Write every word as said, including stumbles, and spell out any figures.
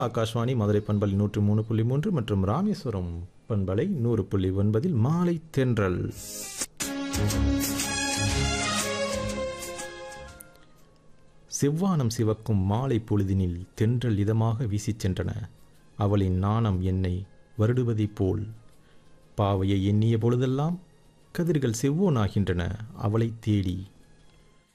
ஆகாஷ்வாணி மதுரை பண்பலை நூற்று மூணு புள்ளி மூன்று மற்றும் ராமேஸ்வரம் பண்பலை நூறு புள்ளி ஒன்பதில் மாலை தென்றல். செவ்வானம் சிவக்கும் மாலை பொழுதினில் தென்றல் இதமாக வீசிச் சென்றன. அவளின் நாணம் என்னை வருடுவதைப் போல். பாவையை எண்ணிய பொழுதெல்லாம் கதிர்கள் செவ்வோனாகின்றன. அவளை தேடி